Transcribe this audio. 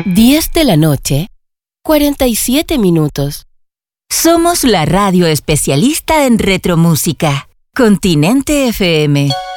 10 de la noche, 47 minutos. Somos la radio especialista en retromúsica. Continente FM.